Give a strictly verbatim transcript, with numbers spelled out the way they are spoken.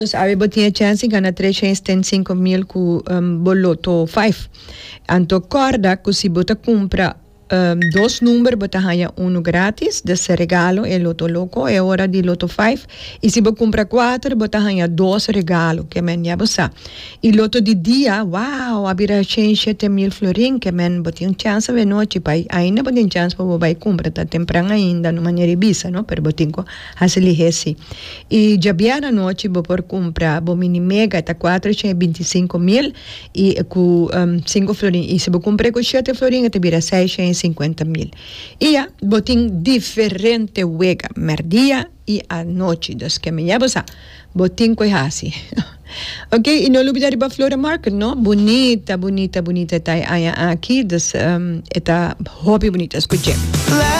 Sabe, botinha chance ganha trezentos e setenta e cinco mil com um, boloto cinco. Anto corda que se bota compra um, dois números, bota ganha um grátis, desse regalo é loto louco, é hora de loto cinco. E se você compra quatro, bota ganha dois regalos, que men já você. E loto de dia, uau, abira cento e sete mil florin, que men botinha chance de noite, pai, ainda botinha chance para você comprar, tá temprano ainda, no maneira bisa, no? Pero botinha hasili hesi. E já bem na noite, você pode comprar, bo mini mega, tá quatrocentos e vinte e cinco mil, e com um, cinco florin. E se você comprar com sete florin, te vira seiscentos e cinquenta mil. E a botin diferente wega, merdia e a noite, das que me llevo sa, botin coi hasi. Ok, e não olvidar de Flora Market, no? Bonita, bonita, bonita, tá aí aqui, das, um, eta hobby bonita, escute.